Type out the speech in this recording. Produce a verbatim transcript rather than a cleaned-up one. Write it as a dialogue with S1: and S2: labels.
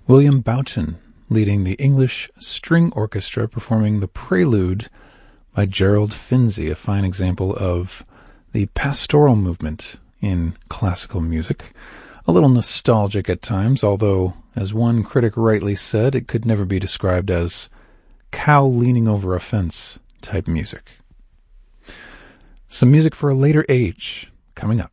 S1: William Boughton leading the English String Orchestra performing the Prelude by Gerald Finzi, a fine example of the pastoral movement in classical music. A little nostalgic at times, although, as one critic rightly said, it could never be described as cow leaning over a fence type music. Some music for a later age coming up.